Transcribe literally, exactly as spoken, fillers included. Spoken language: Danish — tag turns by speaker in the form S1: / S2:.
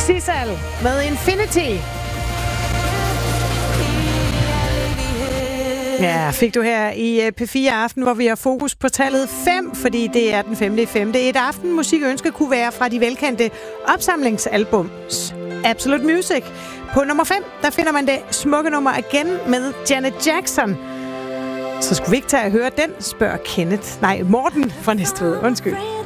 S1: Sissal med Infinity. Ja, fik du her i P fire Aften, hvor vi har fokus på tallet fem, fordi det er den femte i femte. Et aftenmusikønske kunne være fra de velkendte opsamlingsalbums Absolute Music. På nummer fem, der finder man det smukke nummer igen med Janet Jackson. Så skulle vi ikke tage at høre den, spørger Kenneth. Nej, Morten fra Næstved. Undskyld.